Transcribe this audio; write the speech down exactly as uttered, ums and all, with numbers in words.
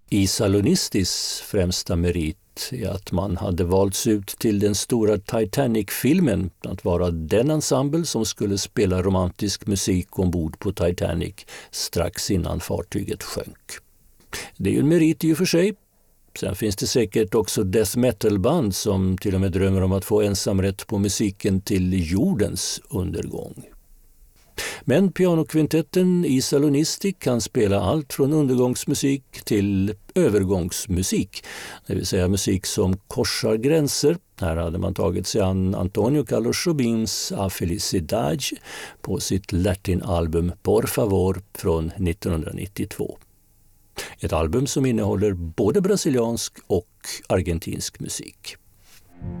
Isa Lunistis främsta merit är att man hade valts ut till den stora Titanic-filmen att vara den ensemble som skulle spela romantisk musik ombord på Titanic strax innan fartyget sjönk. Det är ju en merit i och för sig. Sen finns det säkert också death metal-band som till och med drömmer om att få ensamrätt på musiken till jordens undergång. Men pianokvintetten Isa Lunisti kan spela allt från undergångsmusik till övergångsmusik, det vill säga musik som korsar gränser. Här hade man tagit sig an Antonio Carlos Jobins A Felicidade på sitt Latin-album Por Favor från nittonhundranittiotvå. Ett album som innehåller både brasiliansk och argentinsk musik.